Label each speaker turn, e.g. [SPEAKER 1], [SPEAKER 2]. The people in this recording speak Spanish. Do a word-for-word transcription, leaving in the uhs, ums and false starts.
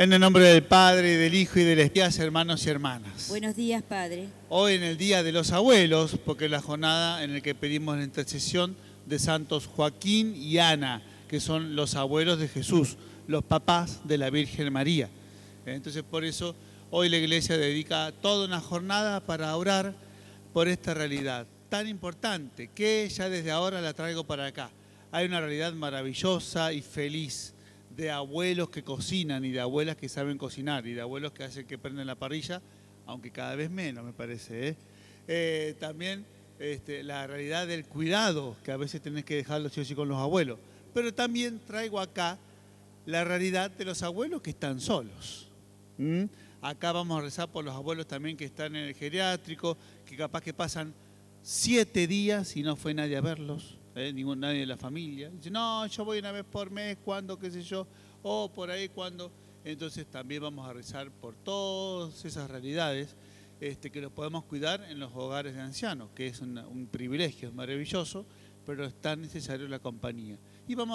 [SPEAKER 1] En el nombre del Padre, del Hijo y del Espíritu, hermanos y hermanas.
[SPEAKER 2] Buenos días, Padre.
[SPEAKER 1] Hoy en el Día de los Abuelos, porque es la jornada en la que pedimos la intercesión de santos Joaquín y Ana, que son los abuelos de Jesús, los papás de la Virgen María. Entonces, por eso, hoy la Iglesia dedica toda una jornada para orar por esta realidad tan importante, que ya desde ahora la traigo para acá. Hay una realidad maravillosa y feliz de abuelos que cocinan y de abuelas que saben cocinar y de abuelos que hacen que prenden la parrilla, aunque cada vez menos me parece. ¿eh? Eh, también este, la realidad del cuidado, que a veces tenés que dejarlo sí o sí con los abuelos. Pero también traigo acá la realidad de los abuelos que están solos. ¿Mm? Acá vamos a rezar por los abuelos también que están en el geriátrico, que capaz que pasan siete días y no fue nadie a verlos. ¿Eh? Ningún, nadie de la familia. Dice, no, yo voy una vez por mes, cuando, qué sé yo, o por ahí, cuando. Entonces también vamos a rezar por todas esas realidades este, que los podemos cuidar en los hogares de ancianos, que es una, un privilegio, es maravilloso, pero es tan necesario la compañía. Y vamos